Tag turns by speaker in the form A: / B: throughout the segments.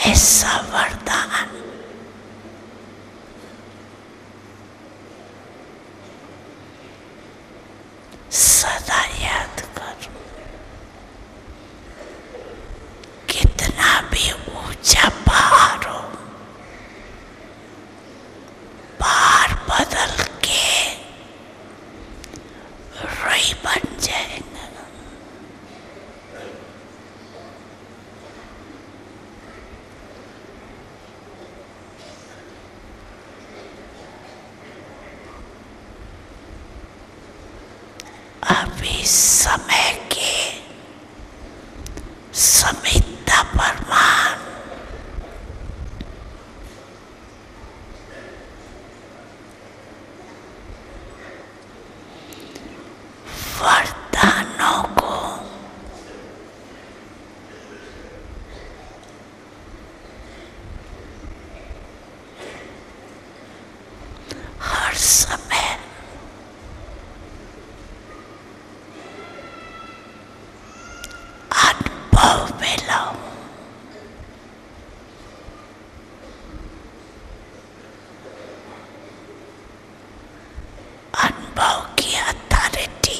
A: ऐसा वरदान सदा याद कर। कितना भी ऊंचा पहाड़ हो, पहाड़ बदल के रुई बन जाएगा। अभी समय के समिता प्रमाण वरदानों को हर समय अनुभव में लाओ। अनुभव की अथॉरिटी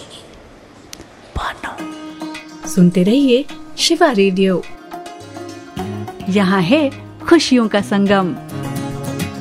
A: बनो।
B: सुनते रहिए शिवा रेडियो। यहाँ है खुशियों का संगम।